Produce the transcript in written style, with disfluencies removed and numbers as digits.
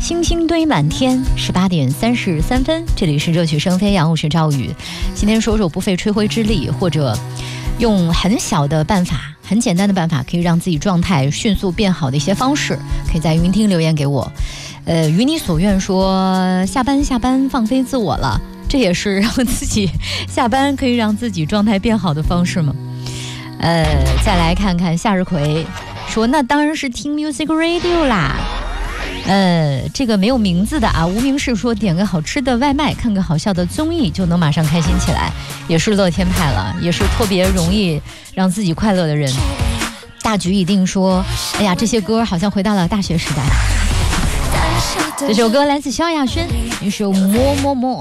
星星堆满天，18点33分，这里是热曲生飞扬，我是赵宇。今天说说不费吹灰之力，或者用很小的办法、很简单的办法，可以让自己状态迅速变好的一些方式，可以在云听留言给我。于你所愿说下班放飞自我了，这也是让自己下班可以让自己状态变好的方式吗？再来看看向日葵说，那当然是听 Music Radio 啦。这个没有名字的啊，无名氏说点个好吃的外卖，看个好笑的综艺就能马上开心起来，也是乐天派了，也是特别容易让自己快乐的人。大局一定说，哎呀，这些歌好像回到了大学时代。这首歌来自萧亚轩，一首么么么。